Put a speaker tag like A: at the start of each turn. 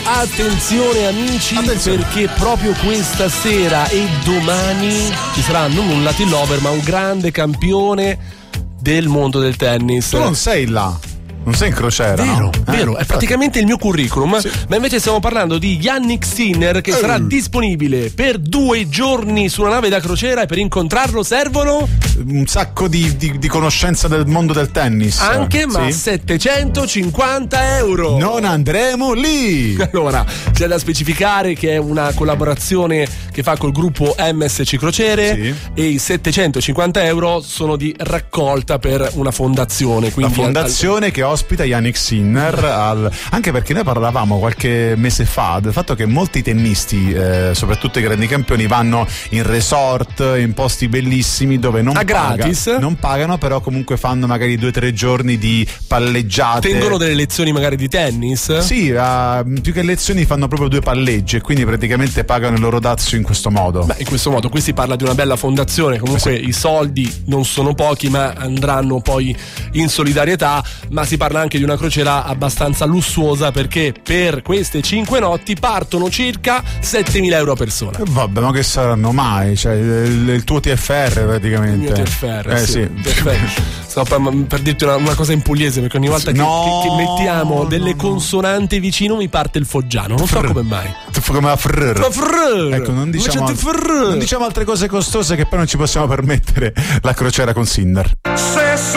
A: attenzione amici,
B: attenzione,
A: perché proprio questa sera e domani ci sarà non un Latin lover ma un grande campione del mondo del tennis.
B: Tu non sei là, non sei in crociera,
A: vero,
B: no?
A: Vero, è praticamente il mio curriculum, sì. Ma invece stiamo parlando di Jannik Sinner, che sarà disponibile per 2 giorni su una nave da crociera, e per incontrarlo servono
B: un sacco di conoscenza del mondo del tennis.
A: Anche, ma
B: sì?
A: 750 euro.
B: Non andremo lì.
A: Allora, c'è da specificare che è una collaborazione che fa col gruppo MSC Crociere, sì. E i 750 euro sono di raccolta per una fondazione. Quindi
B: la fondazione che ospita Jannik Sinner, anche perché noi parlavamo qualche mese fa del fatto che molti tennisti, soprattutto i grandi campioni, vanno in resort, in posti bellissimi dove non pagano, però comunque fanno magari 2-3 giorni di palleggiate.
A: Tengono delle lezioni magari di tennis?
B: Sì, più che lezioni fanno proprio 2 palleggi e quindi praticamente pagano il loro dazio in questo modo.
A: Beh, in questo modo qui si parla di una bella fondazione, comunque sì. I soldi non sono pochi ma andranno poi in solidarietà, ma si parla anche di una crociera abbastanza lussuosa, perché per queste 5 notti partono circa 7.000 euro a persona.
B: Vabbè, ma che saranno mai? Cioè, il tuo TFR praticamente.
A: Il mio TFR,
B: sì.
A: Stavo per dirti una cosa in pugliese, perché ogni volta che mettiamo delle consonanti vicino mi parte il foggiano, non so come mai.
B: Come la frrr. Ecco, non diciamo altre cose costose che poi non ci possiamo permettere la crociera con Sinner.